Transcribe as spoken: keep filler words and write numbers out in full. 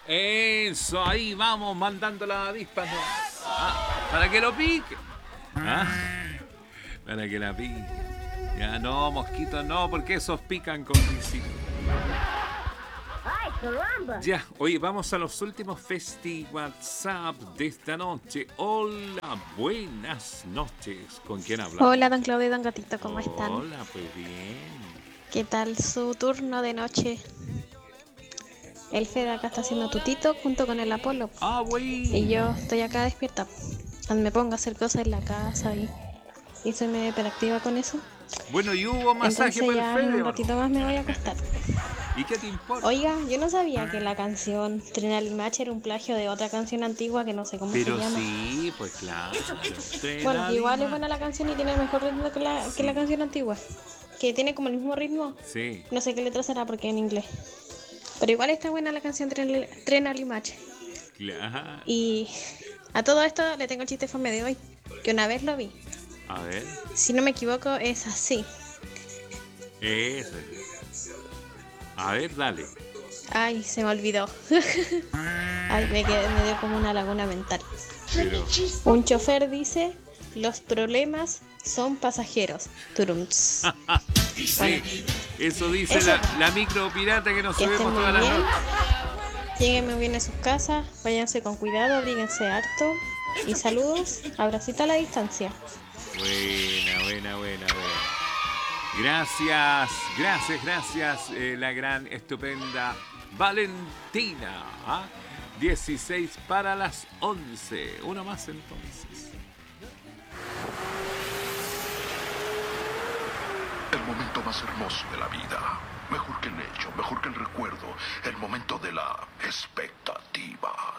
Eso, ahí vamos mandando la avispa. ¿No? Ah, para que lo pique. Ah, para que la pique. Ya no, mosquitos no, porque esos pican con risito. ¡Ay, caramba! Ya, oye, vamos a los últimos Festi WhatsApp de esta noche. Hola, buenas noches. ¿Con quién hablamos? Hola, don Claudio y don Gatito, ¿cómo están? Hola, pues bien. ¿Qué tal su turno de noche? El Fede acá está haciendo tutito junto con el Apolo. Ah, güey. Y yo estoy acá despierta. Cuando me pongo a hacer cosas en la casa y, y soy medio hiperactiva con eso. Bueno, y hubo masaje Entonces por el ya en Fede. un ¿O no? ratito más me voy a acostar. ¿Y qué te importa? Oiga, yo no sabía que la canción Tren al Limache era un plagio de otra canción antigua que no sé cómo Pero se llama. sí, pues claro. Bueno, igual es buena la canción y tiene mejor ritmo que la, que la canción antigua. Que tiene como el mismo ritmo. Sí. No sé qué letra será porque en inglés. Pero igual está buena la canción Tren, Tren al Limache. Claro. Y a todo esto le tengo el chiste fome de hoy. Que una vez lo vi. A ver. Si no me equivoco, es así. Eso. A ver, dale. Ay, se me olvidó. Ay, me, quedé, me dio como una laguna mental. Pero, Un chofer dice, los problemas son pasajeros. Turums. Bueno, sí, eso dice eso. la, la micro pirata que nos Que estén subimos muy todas las bien. noches. Lleguen muy bien a sus casas, váyanse con cuidado, abríguense harto. Y saludos, abracito a la distancia. Buena, buena, buena, buena. Gracias, gracias, gracias, eh, la gran, estupenda Valentina. ¿Ah? dieciséis para las once. Uno más entonces. El momento más hermoso de la vida. Mejor que el hecho, mejor que el recuerdo. El momento de la expectativa.